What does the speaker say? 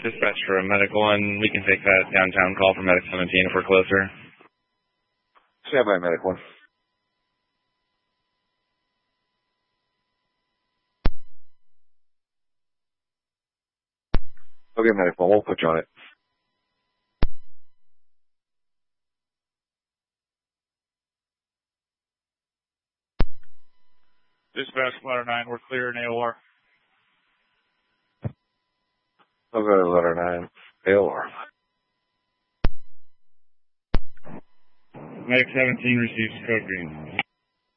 Dispatch for a medical one. We can take that downtown call for Medic 17 if we're closer. Stand by, Medic 1. Okay, Medic 1, we'll put you on it. Dispatch Ladder 9, we're clear in AOR. I'll go to Ladder 9, AOR. Medic 17 receives code green.